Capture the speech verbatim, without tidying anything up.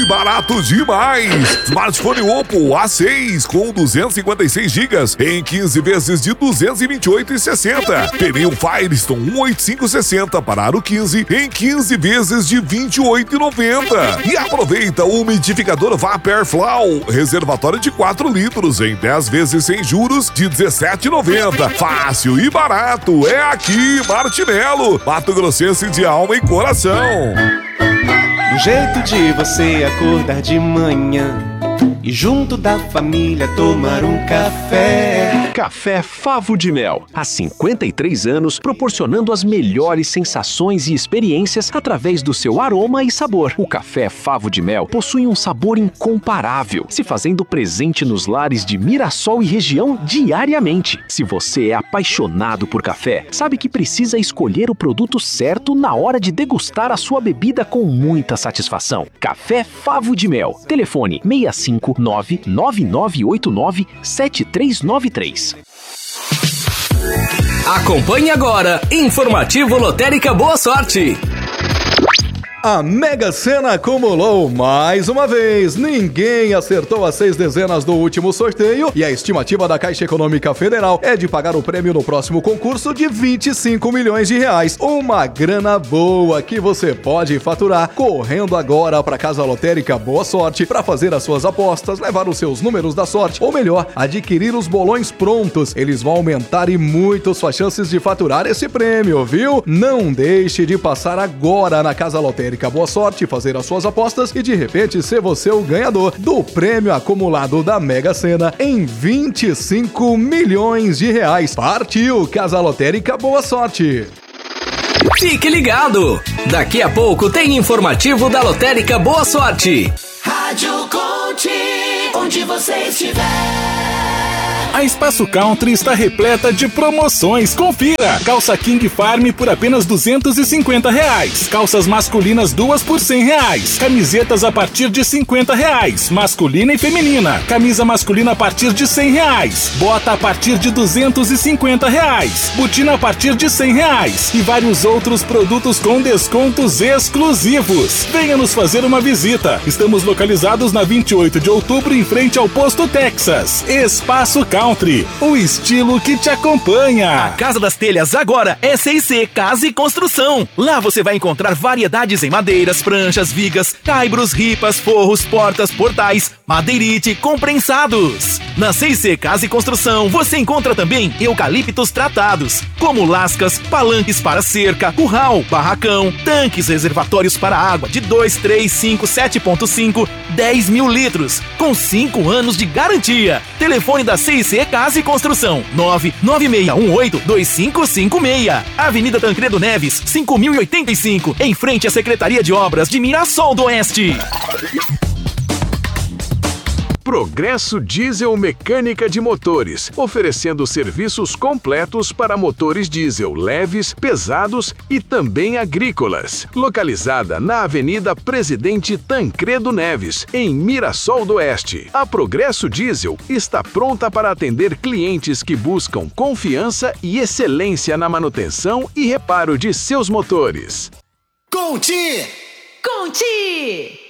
e barato demais! Smartphone Oppo A seis com duzentos e cinquenta e seis gigas em quinze vezes de duzentos e vinte e oito reais e sessenta centavos. Pneu Firestone cento e oitenta e cinco reais e sessenta centavos para aro quinze em quinze vezes de vinte e oito reais e noventa centavos. E aproveita o umidificador Vapor Flow, reservatório de quatro litros em dez vezes sem juros de dezessete reais e noventa centavos. Fácil e barato, é aqui, Martinello, Mato Grossense de alma e coração. Um jeito de você acordar de manhã e junto da família tomar um café. Café Favo de Mel. Há cinquenta e três anos, proporcionando as melhores sensações e experiências através do seu aroma e sabor. O Café Favo de Mel possui um sabor incomparável, se fazendo presente nos lares de Mirassol e região diariamente. Se você é apaixonado por café, sabe que precisa escolher o produto certo na hora de degustar a sua bebida com muita satisfação. Café Favo de Mel. Telefone seis cinco nove nove nove oito nove sete três nove três. Acompanhe agora Informativo Lotérica Boa Sorte. A Mega Sena acumulou mais uma vez. Ninguém acertou as seis dezenas do último sorteio e a estimativa da Caixa Econômica Federal é de pagar o prêmio no próximo concurso de vinte e cinco milhões de reais. Uma grana boa que você pode faturar correndo agora para a Casa Lotérica Boa Sorte para fazer as suas apostas, levar os seus números da sorte ou melhor, adquirir os bolões prontos. Eles vão aumentar e muito suas chances de faturar esse prêmio, viu? Não deixe de passar agora na Casa Lotérica Boa Sorte, fazer as suas apostas e de repente ser você o ganhador do prêmio acumulado da Mega Sena em vinte e cinco milhões de reais. Partiu Casa Lotérica Boa Sorte! Fique ligado! Daqui a pouco tem informativo da Lotérica Boa Sorte. Rádio Conte, onde você estiver. A Espaço Country está repleta de promoções. Confira! Calça King Farm por apenas duzentos e cinquenta reais. Calças masculinas duas por cem reais. Camisetas a partir de cinquenta reais. Masculina e feminina. Camisa masculina a partir de cem reais. Bota a partir de duzentos e cinquenta reais. Botina a partir de cem reais. E vários outros produtos com descontos exclusivos. Venha nos fazer uma visita. Estamos localizados na vinte e oito de outubro em frente ao Posto Texas. Espaço Country. O estilo que te acompanha. A Casa das Telhas agora é C e C Casa e Construção. Lá você vai encontrar variedades em madeiras, pranchas, vigas, caibros, ripas, forros, portas, portais, madeirite, comprensados. Na C e C Casa e Construção você encontra também eucaliptos tratados, como lascas, palanques para cerca, curral, barracão, tanques reservatórios para água de dois, três, cinco, sete ponto cinco, dez mil litros, com cinco anos de garantia. Telefone da C e C Casa e Construção, nove nove seis um oito dois cinco cinco seis. Avenida Tancredo Neves, cinco mil e oitenta e cinco, em frente à Secretaria de Obras de Mirassol do Oeste. Progresso Diesel Mecânica de Motores, oferecendo serviços completos para motores diesel leves, pesados e também agrícolas. Localizada na Avenida Presidente Tancredo Neves, em Mirassol do Oeste. A Progresso Diesel está pronta para atender clientes que buscam confiança e excelência na manutenção e reparo de seus motores. Conte! Conte!